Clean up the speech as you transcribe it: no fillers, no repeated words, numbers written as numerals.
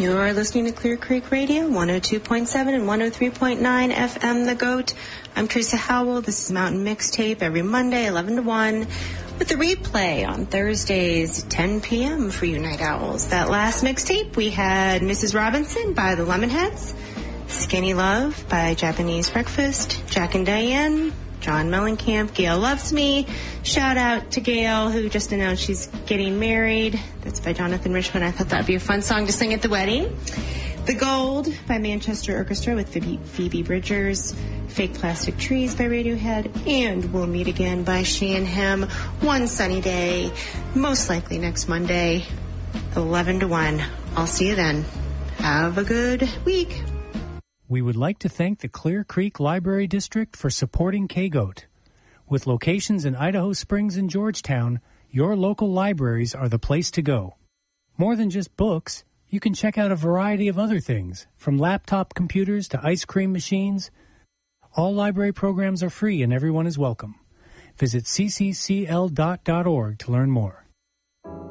You're listening to Clear Creek Radio, 102.7 and 103.9 FM The Goat. I'm Teresa Howell. This is Mountain Mixtape every Monday, 11 to 1, with the replay on Thursdays, 10 p.m. for you night owls. That last mixtape, we had Mrs. Robinson by the Lemonheads, Skinny Love by Japanese Breakfast, Jack and Diane, John Mellencamp, Gail Loves Me. Shout out to Gail, who just announced she's getting married. That's by Jonathan Richman. I thought that would be a fun song to sing at the wedding. The Gold by Manchester Orchestra with Phoebe Bridgers. Fake Plastic Trees by Radiohead. And We'll Meet Again by She and Him. One sunny day, most likely next Monday, 11 to 1. I'll see you then. Have a good week. We would like to thank the Clear Creek Library District for supporting KGOAT. With locations in Idaho Springs and Georgetown, your local libraries are the place to go. More than just books, you can check out a variety of other things, from laptop computers to ice cream machines. All library programs are free and everyone is welcome. Visit cccl.org to learn more.